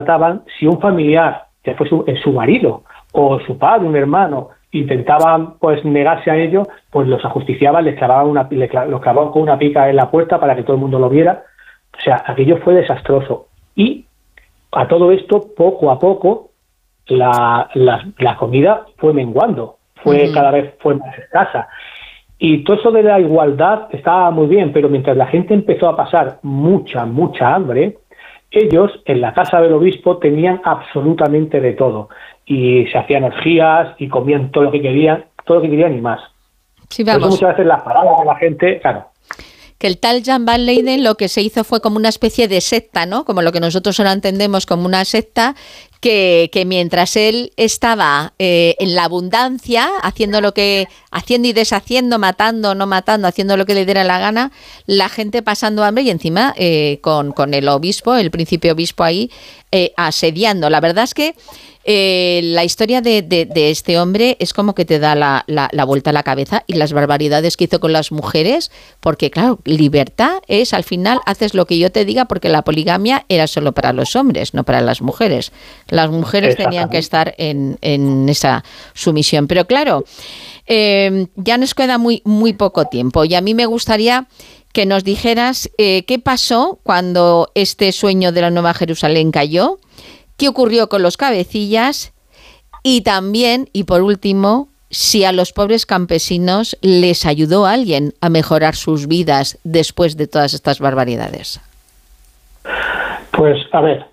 trataban, si un familiar, ya fue su marido o su padre, un hermano, intentaban pues negarse a ello, pues los ajusticiaban, los clavaban con una pica en la puerta para que todo el mundo lo viera. O sea, aquello fue desastroso. Y a todo esto, poco a poco, la comida fue menguando, cada vez fue más escasa. Y todo eso de la igualdad estaba muy bien, pero mientras la gente empezó a pasar mucha hambre, ellos en la casa del obispo tenían absolutamente de todo. Y se hacían orgías y comían todo lo que querían y más. Sí, vamos. Por eso muchas veces las palabras de la gente, claro. Que el tal Jan van Leyden lo que se hizo fue como una especie de secta, ¿no? Como lo que nosotros ahora entendemos como una secta, que mientras él estaba en la abundancia, haciendo y deshaciendo, matando, no matando, haciendo lo que le diera la gana, la gente pasando hambre y encima con el obispo, el príncipe obispo ahí, asediando. La verdad es que la historia de este hombre es como que te da la vuelta a la cabeza, y las barbaridades que hizo con las mujeres, porque claro, libertad es al final haces lo que yo te diga, porque la poligamia era solo para los hombres, no para las mujeres. Las mujeres tenían que estar en esa sumisión. Pero claro, ya nos queda muy poco tiempo, y a mí me gustaría que nos dijeras qué pasó cuando este sueño de la Nueva Jerusalén cayó, qué ocurrió con los cabecillas, y también, y por último, si a los pobres campesinos les ayudó alguien a mejorar sus vidas después de todas estas barbaridades. Pues, a ver,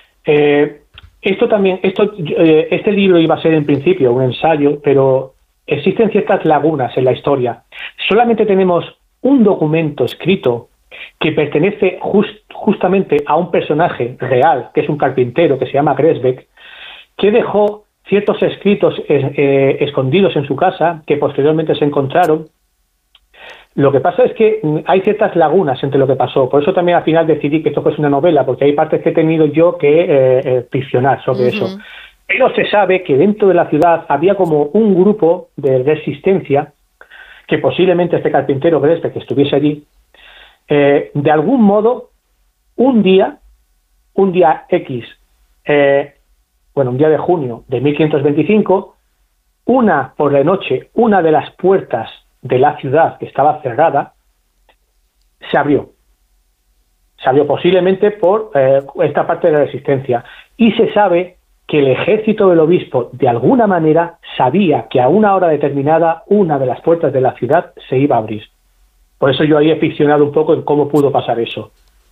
este libro iba a ser en principio un ensayo, pero existen ciertas lagunas en la historia. Solamente tenemos un documento escrito que pertenece justamente a un personaje real, que es un carpintero que se llama Gresbeck, que dejó ciertos escritos escondidos en su casa, que posteriormente se encontraron. Lo que pasa es que hay ciertas lagunas entre lo que pasó. Por eso también al final decidí que esto fuese una novela, porque hay partes que he tenido yo que ficcionar sobre eso. Pero se sabe que dentro de la ciudad había como un grupo de resistencia, que posiblemente este carpintero Gresbeck, que estuviese allí, de algún modo, un día X, un día de junio de 1525, por la noche, una de las puertas de la ciudad que estaba cerrada se abrió posiblemente por esta parte de la resistencia, y se sabe que el ejército del obispo de alguna manera sabía que a una hora determinada una de las puertas de la ciudad se iba a abrir. Por eso yo ahí he ficcionado un poco en cómo pudo pasar eso.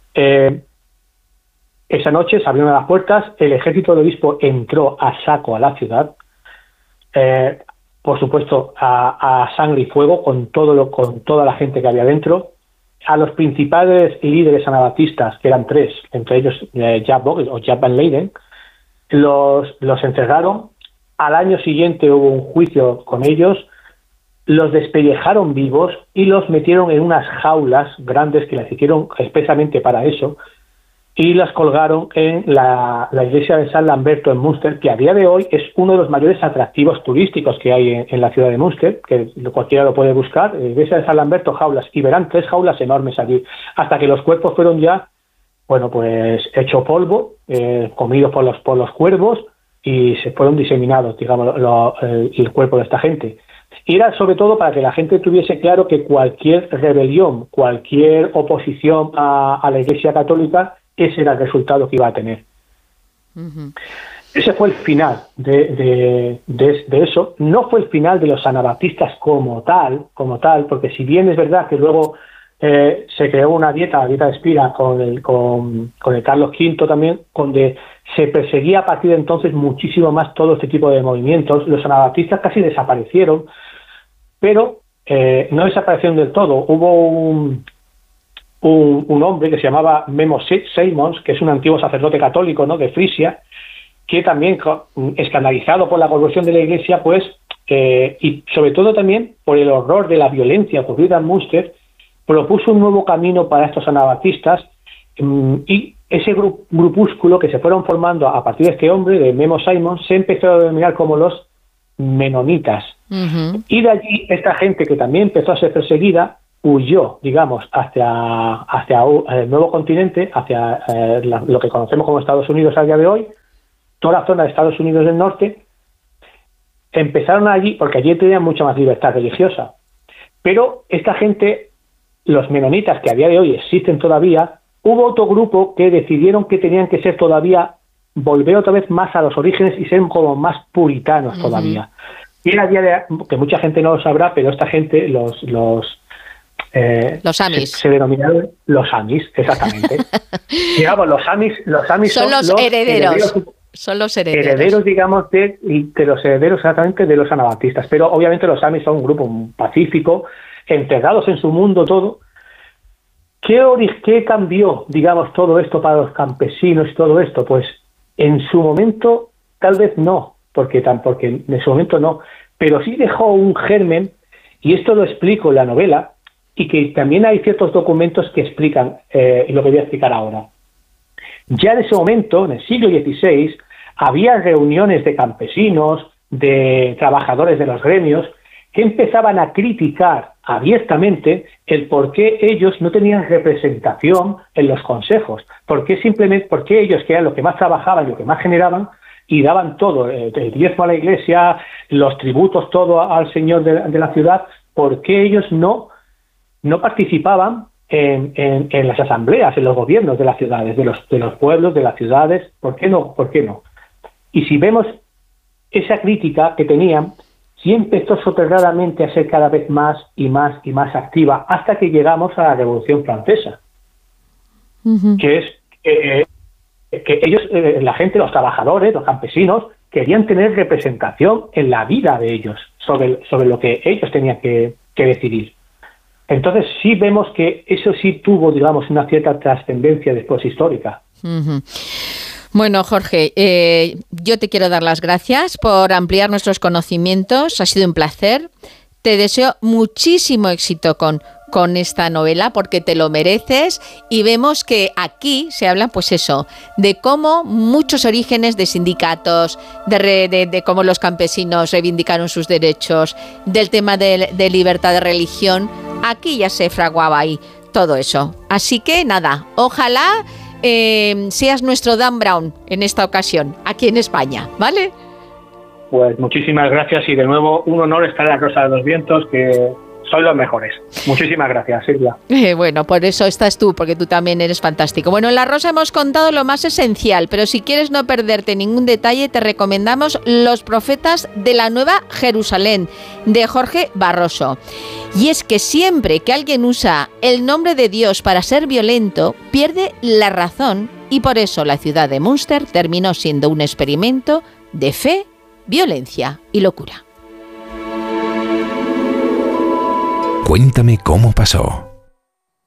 Esa noche se abrieron las puertas, el ejército del obispo entró a saco a la ciudad, por supuesto a sangre y fuego, con toda la gente que había dentro. A los principales líderes anabaptistas, que eran 3, entre ellos Jan van Leyden, los encerraron. Al año siguiente hubo un juicio con ellos, los despellejaron vivos y los metieron en unas jaulas grandes que las hicieron expresamente para eso, y las colgaron en la iglesia de San Lamberto en Münster, que a día de hoy es uno de los mayores atractivos turísticos que hay en la ciudad de Münster, que cualquiera lo puede buscar. Iglesia de San Lamberto, jaulas, y verán 3 jaulas enormes allí, hasta que los cuerpos fueron ya, pues hecho polvo, comidos por los cuervos, y se fueron diseminados, digamos, el cuerpo de esta gente. Y era sobre todo para que la gente tuviese claro que cualquier rebelión, cualquier oposición a la Iglesia Católica, ese era el resultado que iba a tener. Ese fue el final de eso. No fue el final de los anabaptistas como tal, porque si bien es verdad que luego se creó la dieta de Spira con el Carlos V también, donde se perseguía a partir de entonces muchísimo más todo este tipo de movimientos. Los anabaptistas casi desaparecieron, pero no desaparecieron del todo. Hubo un hombre que se llamaba Memo Simons, que es un antiguo sacerdote católico, ¿no?, de Frisia, que también, escandalizado por la conversión de la Iglesia, y sobre todo también por el horror de la violencia ocurrida en Münster, propuso un nuevo camino para estos anabaptistas, y ese grupúsculo que se fueron formando a partir de este hombre, de Memo Simons, se empezó a denominar como los menonitas. Y de allí esta gente, que también empezó a ser perseguida, huyó, digamos, hacia el nuevo continente, hacia lo que conocemos como Estados Unidos a día de hoy, toda la zona de Estados Unidos del Norte. Empezaron allí, porque allí tenían mucha más libertad religiosa, pero esta gente, los menonitas, que a día de hoy existen todavía, hubo otro grupo que decidieron que tenían que ser todavía, volver otra vez más a los orígenes y ser como más puritanos todavía. Y a día de, que mucha gente no lo sabrá, pero esta gente, los Amis. Se denominaron los Amis, exactamente. Digamos, los Amis son los herederos. Son los herederos, digamos, de los herederos exactamente de los anabaptistas. Pero obviamente los Amis son un grupo pacífico, enterrados en su mundo todo. ¿Qué cambió, digamos, todo esto para los campesinos y todo esto? Pues en su momento tal vez no, porque en su momento no, pero sí dejó un germen, y esto lo explico en la novela, y que también hay ciertos documentos que explican lo que voy a explicar ahora. Ya en ese momento, en el siglo XVI, había reuniones de campesinos, de trabajadores de los gremios, que empezaban a criticar abiertamente el por qué ellos no tenían representación en los consejos, por qué ellos, que eran los que más trabajaban y los que más generaban, y daban todo, el diezmo a la iglesia, los tributos, todo al señor de la ciudad, por qué ellos no participaban en las asambleas, en los gobiernos de las ciudades, de los pueblos, de las ciudades. ¿Por qué no? Y si vemos esa crítica que tenían, sí empezó soterradamente a ser cada vez más y más y más activa, hasta que llegamos a la Revolución Francesa, que es que ellos, la gente, los trabajadores, los campesinos, querían tener representación en la vida de ellos, sobre lo que ellos tenían que decidir. Entonces sí vemos que eso sí tuvo, digamos, una cierta trascendencia después histórica. Bueno, Jorge, yo te quiero dar las gracias por ampliar nuestros conocimientos. Ha sido un placer. Te deseo muchísimo éxito con esta novela, porque te lo mereces, y vemos que aquí se habla, pues eso, de cómo muchos orígenes de sindicatos, de cómo los campesinos reivindicaron sus derechos, del tema de libertad de religión. Aquí ya se fraguaba ahí todo eso. Así que nada, ojalá seas nuestro Dan Brown en esta ocasión, aquí en España, ¿vale? Pues muchísimas gracias, y de nuevo un honor estar en la Rosa de los Vientos, que sois los mejores. Muchísimas gracias, Silvia. Bueno, por eso estás tú, porque tú también eres fantástico. Bueno, en La Rosa hemos contado lo más esencial, pero si quieres no perderte ningún detalle, te recomendamos Los Profetas de la Nueva Jerusalén, de Jorge Barroso. Y es que siempre que alguien usa el nombre de Dios para ser violento, pierde la razón, y por eso la ciudad de Münster terminó siendo un experimento de fe, violencia y locura. Cuéntame cómo pasó.